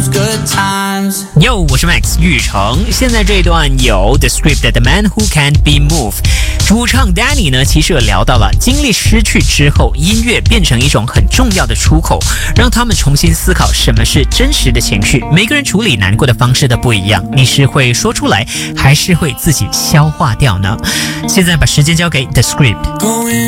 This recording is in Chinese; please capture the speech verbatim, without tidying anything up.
times, good times. Yo， 我是 Max 玉成。现在这一段有 The Script The Man Who Can't Be Moved。主唱 Danny 呢，其实有聊到了经历失去之后，音乐变成一种很重要的出口，让他们重新思考什么是真实的情绪。每个人处理难过的方式都不一样，你是会说出来，还是会自己消化掉呢？现在把时间交给 The Script。